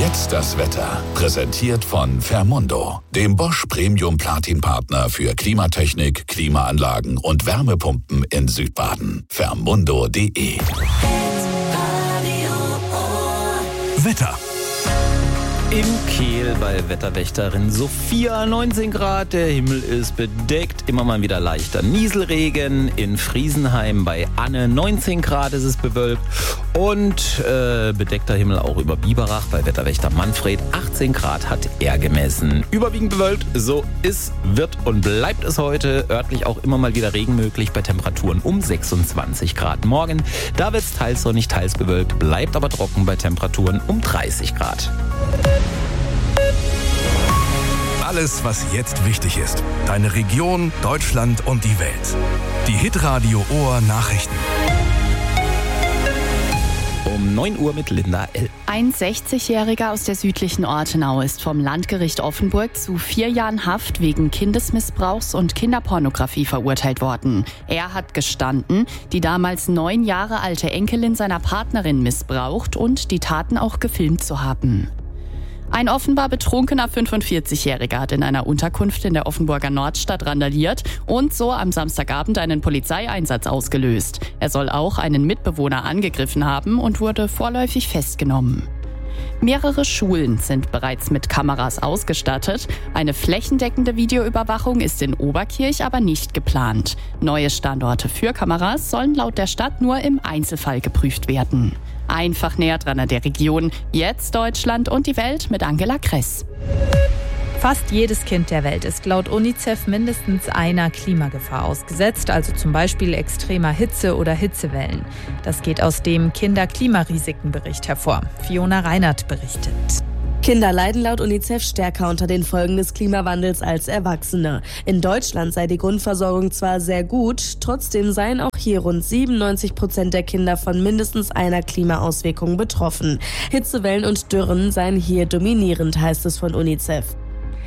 Jetzt das Wetter. Präsentiert von Fermundo, dem Bosch Premium Platin Partner für Klimatechnik, Klimaanlagen und Wärmepumpen in Südbaden. Fermundo.de. Wetter. In Kehl bei Wetterwächterin Sophia 19 Grad, der Himmel ist bedeckt, immer mal wieder leichter Nieselregen. In Friesenheim bei Anne 19 Grad ist es bewölkt und bedeckter Himmel auch über Biberach bei Wetterwächter Manfred 18 Grad hat er gemessen. Überwiegend bewölkt, so ist, wird und bleibt es heute. Örtlich auch immer mal wieder Regen möglich bei Temperaturen um 26 Grad. Morgen, da wird es teils sonnig, teils bewölkt, bleibt aber trocken bei Temperaturen um 30 Grad. Alles, was jetzt wichtig ist. Deine Region, Deutschland und die Welt. Die Hitradio Ohr Nachrichten. Um 9 Uhr mit Linda L. Ein 60-Jähriger aus der südlichen Ortenau ist vom Landgericht Offenburg zu 4 Jahren Haft wegen Kindesmissbrauchs und Kinderpornografie verurteilt worden. Er hat gestanden, die damals 9 Jahre alte Enkelin seiner Partnerin missbraucht und die Taten auch gefilmt zu haben. Ein offenbar betrunkener 45-Jähriger hat in einer Unterkunft in der Offenburger Nordstadt randaliert und so am Samstagabend einen Polizeieinsatz ausgelöst. Er soll auch einen Mitbewohner angegriffen haben und wurde vorläufig festgenommen. Mehrere Schulen sind bereits mit Kameras ausgestattet. Eine flächendeckende Videoüberwachung ist in Oberkirch aber nicht geplant. Neue Standorte für Kameras sollen laut der Stadt nur im Einzelfall geprüft werden. Einfach näher dran an der Region. Jetzt Deutschland und die Welt mit Angela Kress. Fast jedes Kind der Welt ist laut UNICEF mindestens einer Klimagefahr ausgesetzt, also zum Beispiel extremer Hitze oder Hitzewellen. Das geht aus dem Kinder-Klimarisiken-Bericht hervor. Fiona Reinert berichtet. Kinder leiden laut UNICEF stärker unter den Folgen des Klimawandels als Erwachsene. In Deutschland sei die Grundversorgung zwar sehr gut, trotzdem seien auch hier rund 97% der Kinder von mindestens einer Klimaauswirkung betroffen. Hitzewellen und Dürren seien hier dominierend, heißt es von UNICEF.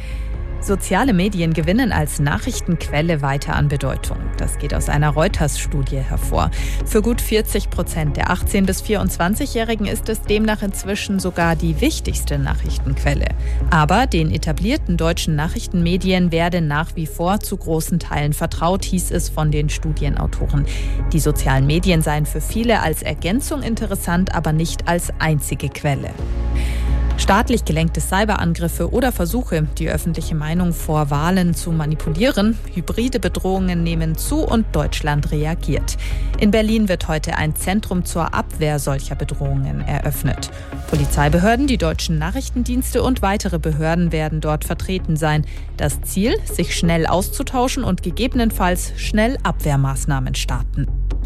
Soziale Medien gewinnen als Nachrichtenquelle weiter an Bedeutung. Das geht aus einer Reuters-Studie hervor. Für gut 40% der 18- bis 24-Jährigen ist es demnach inzwischen sogar die wichtigste Nachrichtenquelle. Aber den etablierten deutschen Nachrichtenmedien werde nach wie vor zu großen Teilen vertraut, hieß es von den Studienautoren. Die sozialen Medien seien für viele als Ergänzung interessant, aber nicht als einzige Quelle. Staatlich gelenkte Cyberangriffe oder Versuche, die öffentliche Meinung vor Wahlen zu manipulieren. Hybride Bedrohungen nehmen zu und Deutschland reagiert. In Berlin wird heute ein Zentrum zur Abwehr solcher Bedrohungen eröffnet. Polizeibehörden, die deutschen Nachrichtendienste und weitere Behörden werden dort vertreten sein. Das Ziel, sich schnell auszutauschen und gegebenenfalls schnell Abwehrmaßnahmen starten.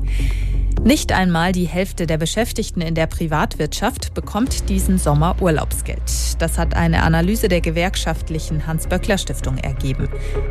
Nicht einmal die Hälfte der Beschäftigten in der Privatwirtschaft bekommt diesen Sommer Urlaubsgeld. Das hat eine Analyse der gewerkschaftlichen Hans-Böckler-Stiftung ergeben.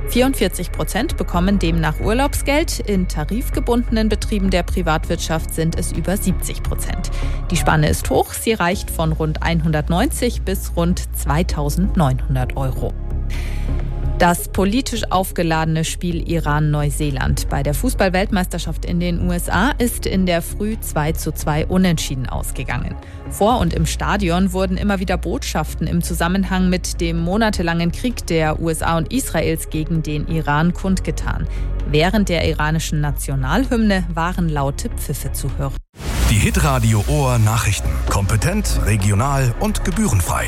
44% bekommen demnach Urlaubsgeld. In tarifgebundenen Betrieben der Privatwirtschaft sind es über 70%. Die Spanne ist hoch. Sie reicht von rund 190 bis rund 2.900 Euro. Das politisch aufgeladene Spiel Iran-Neuseeland bei der Fußball-Weltmeisterschaft in den USA ist in der Früh 2:2 unentschieden ausgegangen. Vor und im Stadion wurden immer wieder Botschaften im Zusammenhang mit dem monatelangen Krieg der USA und Israels gegen den Iran kundgetan. Während der iranischen Nationalhymne waren laute Pfiffe zu hören. Die Hitradio Ohr Nachrichten. Kompetent, regional und gebührenfrei.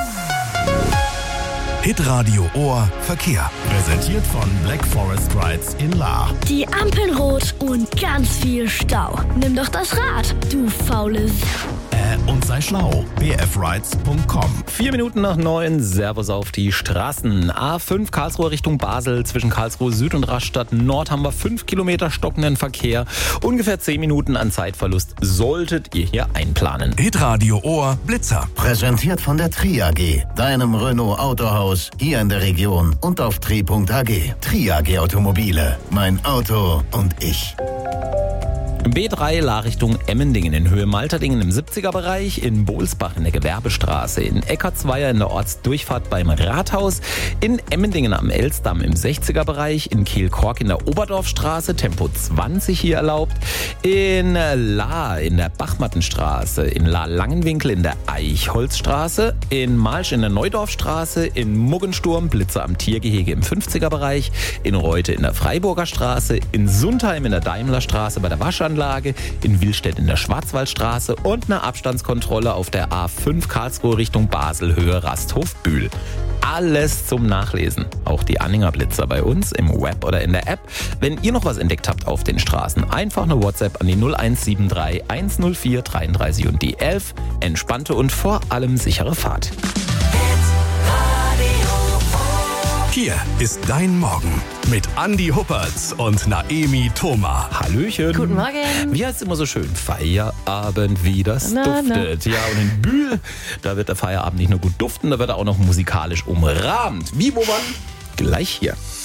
Hitradio Ohr Verkehr. Präsentiert von Black Forest Rides in Lahr. Die Ampeln rot und ganz viel Stau. Nimm doch das Rad, du faules. Und sei schlau. bfrides.com. 4 Minuten nach 9, Servus auf die Straßen. A5 Karlsruhe Richtung Basel, zwischen Karlsruhe Süd und Rastatt Nord haben wir 5 Kilometer stockenden Verkehr. Ungefähr 10 Minuten an Zeitverlust solltet ihr hier einplanen. Hitradio Ohr Blitzer. Präsentiert von der Tri AG, deinem Renault Autohaus, hier in der Region und auf tri.ag. Tri AG Automobile, mein Auto und ich. B3 La-Richtung Emmendingen in Höhe Malterdingen im 70er-Bereich, in Bohlsbach in der Gewerbestraße, in Eckartsweier in der Ortsdurchfahrt beim Rathaus, in Emmendingen am Elsdamm im 60er-Bereich, in Kehl-Kork in der Oberdorfstraße, Tempo 20 hier erlaubt, in La in der Bachmattenstraße, in La-Langenwinkel in der Eichholzstraße, in Malsch in der Neudorfstraße, in Muggensturm, Blitzer am Tiergehege im 50er-Bereich, in Reute in der Freiburger Straße, in Sundheim in der Daimlerstraße bei der Waschanlage, in Willstedt in der Schwarzwaldstraße und eine Abstandskontrolle auf der A5 Karlsruhe Richtung Basel Höhe Rasthof-Bühl. Alles zum Nachlesen. Auch die Anhänger Blitzer bei uns im Web oder in der App. Wenn ihr noch was entdeckt habt auf den Straßen, einfach eine WhatsApp an die 0173 104 33 und die 11. Entspannte und vor allem sichere Fahrt. Hier ist dein Morgen mit Andi Huppertz und Naemi Thoma. Hallöchen. Guten Morgen. Wie heißt es immer so schön? Feierabend, wie das duftet. Ja, und in Bühl, da wird der Feierabend nicht nur gut duften, da wird er auch noch musikalisch umrahmt. Wie, wo, wann? Gleich hier.